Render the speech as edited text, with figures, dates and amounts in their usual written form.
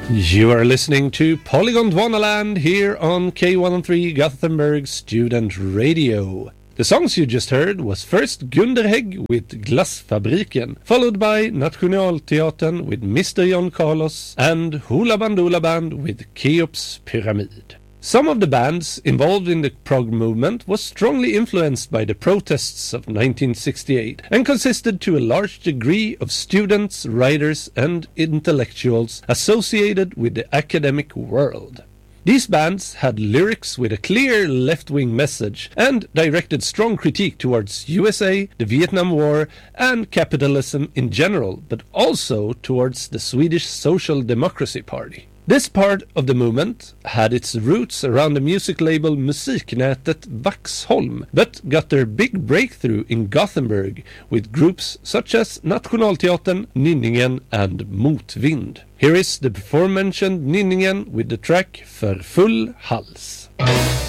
You are listening to Polygon Dwanaland here on K103 Gothenburg Student Radio. The songs you just heard was first Gunderhägg with Glassfabriken, followed by Nationalteatern with Mr. John Carlos and Hoola Bandoola Band with Cheops Pyramid. Some of the bands involved in the prog movement was strongly influenced by the protests of 1968 and consisted to a large degree of students, writers and intellectuals associated with the academic world. These bands had lyrics with a clear left-wing message and directed strong critique towards USA, the Vietnam War and capitalism in general, but also towards the Swedish Social Democracy Party. This part of the movement had its roots around the music label Musiknätet Vaxholm, but got their big breakthrough in Gothenburg with groups such as Nationalteatern, Nynningen and Motvind. Here is the before-mentioned Nynningen with the track För full hals.